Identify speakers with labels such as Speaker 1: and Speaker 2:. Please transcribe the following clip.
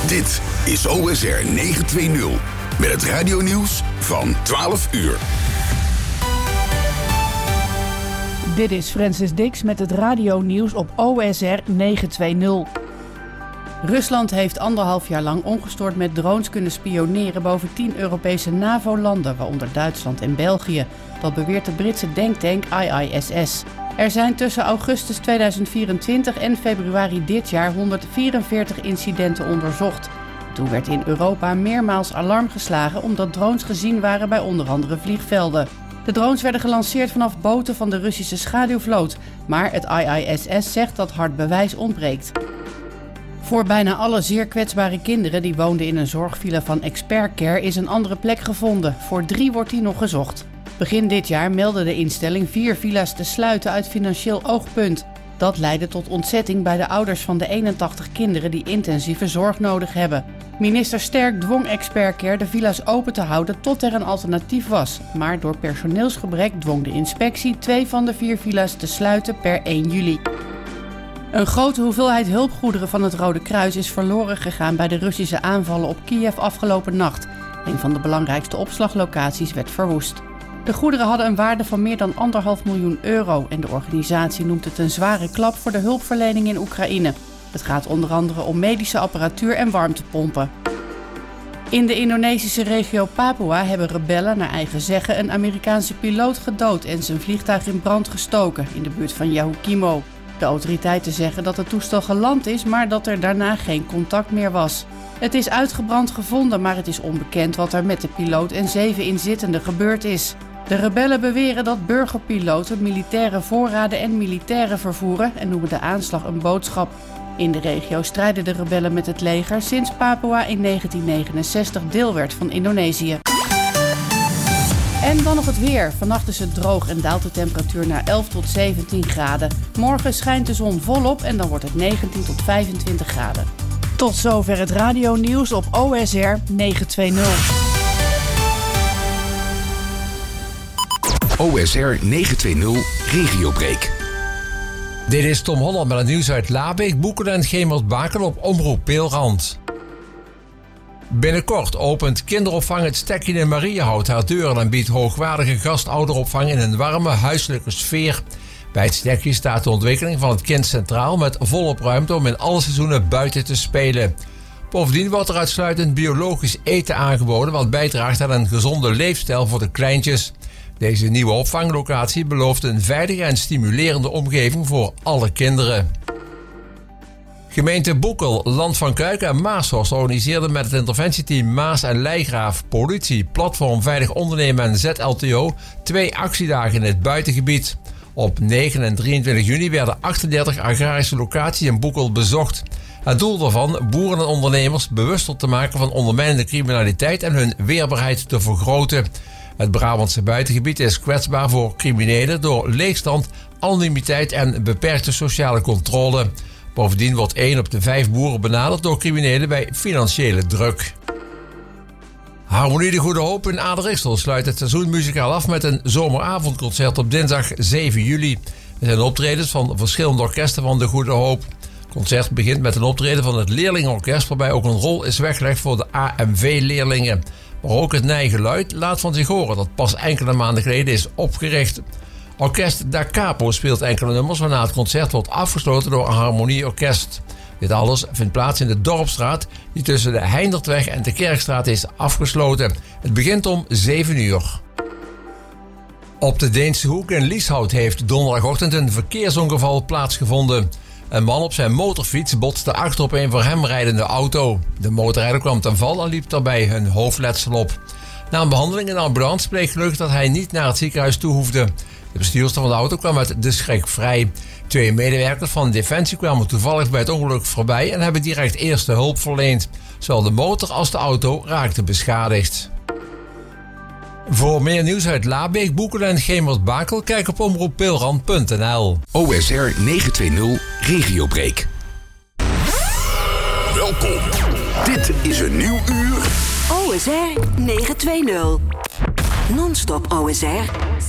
Speaker 1: Dit is OSR 920 met het radionieuws van 12 uur.
Speaker 2: Dit is Francis Dix met het radionieuws op OSR 920. Rusland heeft 1,5 jaar lang ongestoord met drones kunnen spioneren boven 10 Europese NAVO-landen, waaronder Duitsland en België. Dat beweert de Britse denktank IISS. Er zijn tussen augustus 2024 en februari dit jaar 144 incidenten onderzocht. Toen werd in Europa meermaals alarm geslagen omdat drones gezien waren bij onder andere vliegvelden. De drones werden gelanceerd vanaf boten van de Russische schaduwvloot, maar het IISS zegt dat hard bewijs ontbreekt. Voor bijna alle zeer kwetsbare kinderen die woonden in een zorgvilla van Expert Care is een andere plek gevonden. Voor 3 wordt die nog gezocht. Begin dit jaar meldde de instelling 4 villa's te sluiten uit financieel oogpunt. Dat leidde tot ontzetting bij de ouders van de 81 kinderen die intensieve zorg nodig hebben. Minister Sterk dwong Expert Care de villa's open te houden tot er een alternatief was. Maar door personeelsgebrek dwong de inspectie 2 van de 4 villa's te sluiten per 1 juli. Een grote hoeveelheid hulpgoederen van het Rode Kruis is verloren gegaan bij de Russische aanvallen op Kiev afgelopen nacht. Een van de belangrijkste opslaglocaties werd verwoest. De goederen hadden een waarde van meer dan 1,5 miljoen euro en de organisatie noemt het een zware klap voor de hulpverlening in Oekraïne. Het gaat onder andere om medische apparatuur en warmtepompen. In de Indonesische regio Papua hebben rebellen naar eigen zeggen een Amerikaanse piloot gedood en zijn vliegtuig in brand gestoken in de buurt van Yahukimo. De autoriteiten zeggen dat het toestel geland is, maar dat er daarna geen contact meer was. Het is uitgebrand gevonden, maar het is onbekend wat er met de piloot en 7 inzittenden gebeurd is. De rebellen beweren dat burgerpiloten militaire voorraden en militairen vervoeren en noemen de aanslag een boodschap. In de regio strijden de rebellen met het leger sinds Papua in 1969 deel werd van Indonesië. En dan nog het weer. Vannacht is het droog en daalt de temperatuur naar 11 tot 17 graden. Morgen schijnt de zon volop en dan wordt het 19 tot 25 graden. Tot zover het radionieuws op OSR 920.
Speaker 1: OSR 920 Regiobreak.
Speaker 3: Dit is Tom Holland met het nieuws uit Labeek, Boeken en Gemert-Bakel op Omroep Peelrand. Binnenkort opent kinderopvang Het Stekje in Mariëhout haar deuren en biedt hoogwaardige gastouderopvang in een warme huiselijke sfeer. Bij Het Stekje staat de ontwikkeling van het kind centraal met volop ruimte om in alle seizoenen buiten te spelen. Bovendien wordt er uitsluitend biologisch eten aangeboden wat bijdraagt aan een gezonde leefstijl voor de kleintjes. Deze nieuwe opvanglocatie belooft een veilige en stimulerende omgeving voor alle kinderen. Gemeente Boekel, Land van Kuiken en Maashorst organiseerden met het interventieteam Maas en Leijgraaf, politie, platform Veilig Ondernemen en ZLTO 2 actiedagen in het buitengebied. Op 9 en 23 juni werden 38 agrarische locaties in Boekel bezocht. Het doel daarvan boeren en ondernemers bewuster te maken van ondermijnende criminaliteit en hun weerbaarheid te vergroten. Het Brabantse buitengebied is kwetsbaar voor criminelen door leegstand, anonimiteit en beperkte sociale controle. Bovendien wordt 1 op de 5 boeren benaderd door criminelen bij financiële druk. Harmonie de Goede Hoop in Aderixtel sluit het seizoen muzikaal af met een zomeravondconcert op dinsdag 7 juli. Er zijn optredens van verschillende orkesten van de Goede Hoop. Het concert begint met een optreden van het Leerlingenorkest waarbij ook een rol is weggelegd voor de AMV-leerlingen. Maar ook het Nijgeluid laat van zich horen dat pas enkele maanden geleden is opgericht. Orkest Da Capo speelt enkele nummers waarna het concert wordt afgesloten door een harmonieorkest. Dit alles vindt plaats in de Dorpstraat die tussen de Heindertweg en de Kerkstraat is afgesloten. Het begint om 7 uur. Op de Deense Hoek in Lieshout heeft donderdagochtend een verkeersongeval plaatsgevonden. Een man op zijn motorfiets botste achter op een voor hem rijdende auto. De motorrijder kwam ten val en liep daarbij een hoofdletsel op. Na een behandeling in de ambulance bleek gelukkig dat hij niet naar het ziekenhuis toe hoefde. De bestuurster van de auto kwam uit de schrik vrij. 2 medewerkers van Defensie kwamen toevallig bij het ongeluk voorbij en hebben direct eerste hulp verleend. Zowel de motor als de auto raakten beschadigd. Voor meer nieuws uit Labeek, Boeken en Gemert-Bakel, kijk op omroeppeelrand.nl.
Speaker 1: OSR 920 Regiobreak. Welkom. Dit is een nieuw uur.
Speaker 4: OSR 920. Non-stop OSR.